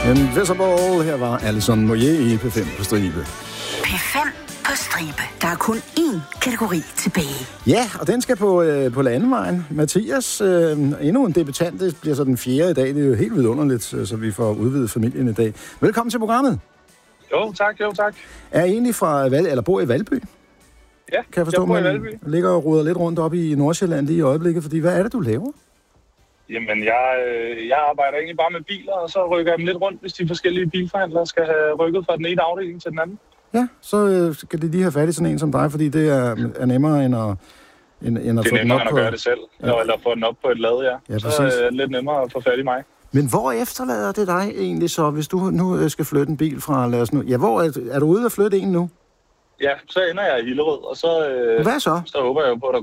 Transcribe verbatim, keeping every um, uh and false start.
Invisible, her var Alison Moyet i P fem på stribe. P fem på stribe. Der er kun én kategori tilbage. Ja, og den skal på, øh, på landevejen. Mathias, øh, endnu en debutant, det bliver så den fjerde i dag. Det er jo helt vidunderligt, så vi får udvidet familien i dag. Velkommen til programmet. Jo, tak, jo, tak. Er I egentlig fra Val, eller bor i Valby? Ja, kan jeg, forstå, jeg bor i man Valby. Ligger og ruder lidt rundt op i Nordsjælland lige i øjeblikket, fordi hvad er det, du laver? Jamen, jeg, jeg arbejder egentlig bare med biler, og så rykker jeg dem lidt rundt, hvis de forskellige bilforhandlere skal have rykket fra den ene afdeling til den anden. Ja, så øh, skal de lige have fat i sådan en som dig, fordi det er, er nemmere end at, end, end at det få er den op nemmere end på... at gøre det selv, ja. Eller få den op på et lad, ja. Ja, så er det lidt nemmere at få fat i mig. Men hvor efterlader det dig egentlig så, hvis du nu skal flytte en bil fra, lad os nu... Ja, hvor er, er du ude at flytte en nu? Ja, så ender jeg i Hillerød, og så, øh, Hvad så? så håber jeg jo på, at der